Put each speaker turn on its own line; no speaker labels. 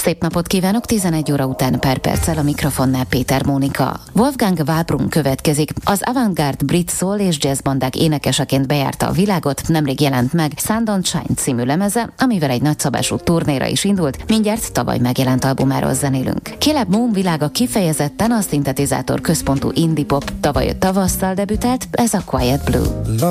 Szép napot kívánok, 11 óra után pár perccel a mikrofonnál Péter Mónika. Wolfgang Wahlbrunn következik. Az avantgárd brit soul és jazzbandák énekeseként bejárta a világot, nemrég jelent meg Sun Don't Shine című lemeze, amivel egy nagyszabású turnéra is indult, mindjárt tavaly megjelent albumáról zenélünk. Caleb Moon világa kifejezetten a szintetizátor központú indie pop, tavaly tavasszal debütált, ez a Quiet Blue.